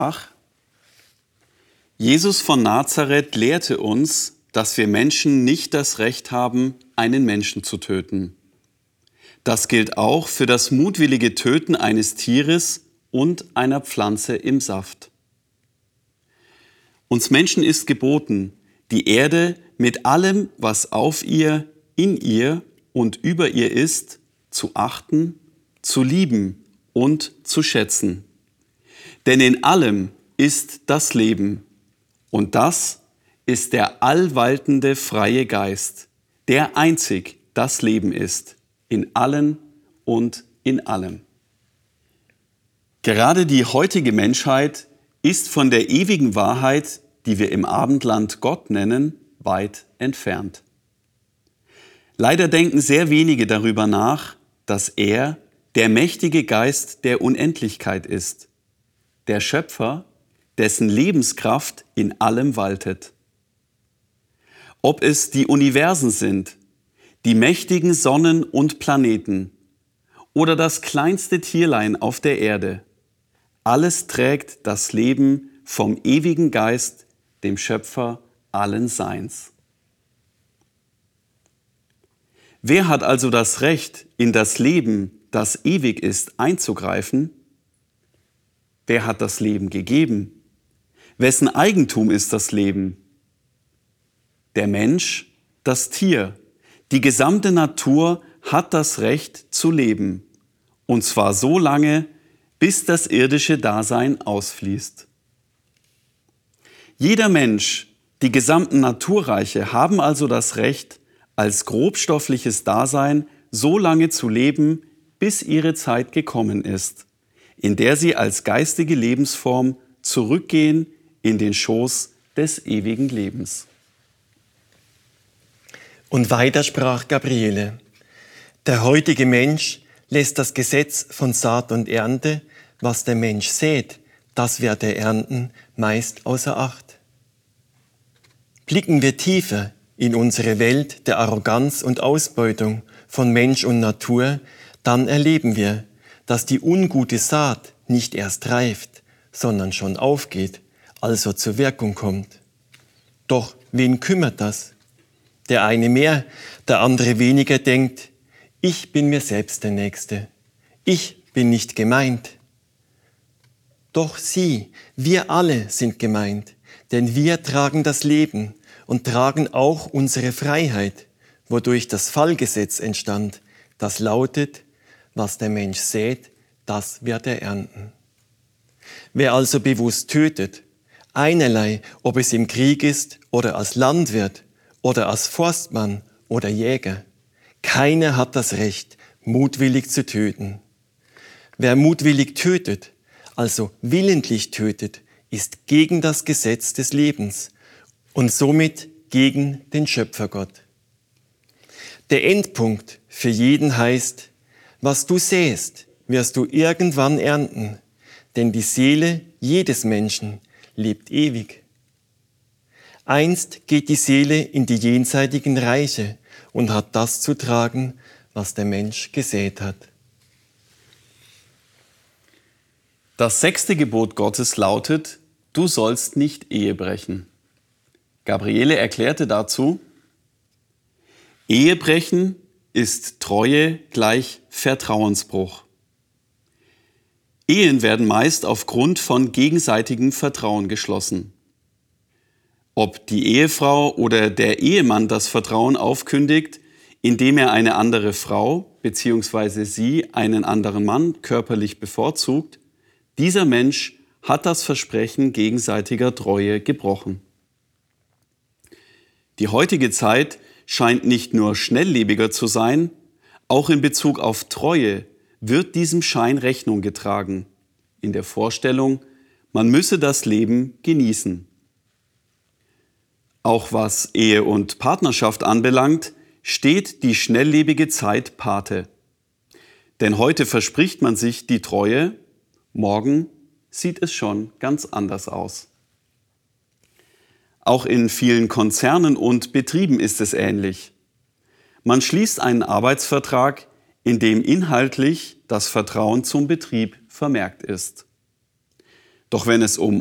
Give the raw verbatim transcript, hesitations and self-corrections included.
Ach, Jesus von Nazareth lehrte uns, dass wir Menschen nicht das Recht haben, einen Menschen zu töten. Das gilt auch für das mutwillige Töten eines Tieres und einer Pflanze im Saft. Uns Menschen ist geboten, die Erde mit allem, was auf ihr, in ihr und über ihr ist, zu achten, zu lieben und zu schätzen. Denn in allem ist das Leben. Und das ist der allwaltende freie Geist, der einzig das Leben ist, in allen und in allem. Gerade die heutige Menschheit ist von der ewigen Wahrheit, die wir im Abendland Gott nennen, weit entfernt. Leider denken sehr wenige darüber nach, dass er der mächtige Geist der Unendlichkeit ist, der Schöpfer, dessen Lebenskraft in allem waltet. Ob es die Universen sind, die mächtigen Sonnen und Planeten oder das kleinste Tierlein auf der Erde, alles trägt das Leben vom ewigen Geist, dem Schöpfer allen Seins. Wer hat also das Recht, in das Leben, das ewig ist, einzugreifen? Wer hat das Leben gegeben? Wessen Eigentum ist das Leben? Der Mensch, das Tier, die gesamte Natur hat das Recht zu leben. Und zwar so lange, bis das irdische Dasein ausfließt. Jeder Mensch, die gesamten Naturreiche haben also das Recht, als grobstoffliches Dasein so lange zu leben, bis ihre Zeit gekommen ist, in der sie als geistige Lebensform zurückgehen in den Schoß des ewigen Lebens. Und weiter sprach Gabriele: Der heutige Mensch lässt das Gesetz von Saat und Ernte, was der Mensch sät, das wird er ernten, meist außer Acht. Blicken wir tiefer in unsere Welt der Arroganz und Ausbeutung von Mensch und Natur, dann erleben wir, dass die ungute Saat nicht erst reift, sondern schon aufgeht, also zur Wirkung kommt. Doch wen kümmert das? Der eine mehr, der andere weniger denkt, ich bin mir selbst der Nächste, ich bin nicht gemeint. Doch sie, wir alle sind gemeint, denn wir tragen das Leben und tragen auch unsere Freiheit, wodurch das Fallgesetz entstand, das lautet, was der Mensch sät, das wird er ernten. Wer also bewusst tötet, einerlei, ob es im Krieg ist oder als Landwirt oder als Forstmann oder Jäger, keiner hat das Recht, mutwillig zu töten. Wer mutwillig tötet, also willentlich tötet, ist gegen das Gesetz des Lebens und somit gegen den Schöpfergott. Der Endpunkt für jeden heißt, was du säst, wirst du irgendwann ernten, denn die Seele jedes Menschen lebt ewig. Einst geht die Seele in die jenseitigen Reiche und hat das zu tragen, was der Mensch gesät hat. Das sechste Gebot Gottes lautet, du sollst nicht Ehe brechen. Gabriele erklärte dazu, Ehebrechen ist Treue gleich Vertrauensbruch. Ehen werden meist aufgrund von gegenseitigem Vertrauen geschlossen. Ob die Ehefrau oder der Ehemann das Vertrauen aufkündigt, indem er eine andere Frau bzw. sie einen anderen Mann körperlich bevorzugt, dieser Mensch hat das Versprechen gegenseitiger Treue gebrochen. Die heutige Zeit scheint nicht nur schnelllebiger zu sein, auch in Bezug auf Treue wird diesem Schein Rechnung getragen, in der Vorstellung, man müsse das Leben genießen. Auch was Ehe und Partnerschaft anbelangt, steht die schnelllebige Zeit Pate. Denn heute verspricht man sich die Treue, morgen sieht es schon ganz anders aus. Auch in vielen Konzernen und Betrieben ist es ähnlich. Man schließt einen Arbeitsvertrag, in dem inhaltlich das Vertrauen zum Betrieb vermerkt ist. Doch wenn es um